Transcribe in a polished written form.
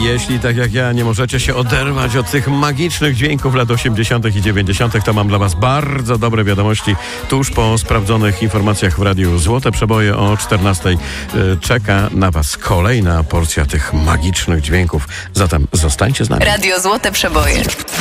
Jeśli tak jak ja nie możecie się oderwać od tych magicznych dźwięków lat 80. i 90., to mam dla was bardzo dobre wiadomości. Tuż po sprawdzonych informacjach w Radiu Złote Przeboje o 14:00 czeka na was kolejna porcja tych magicznych dźwięków. Zatem zostańcie z nami. Radio Złote Przeboje.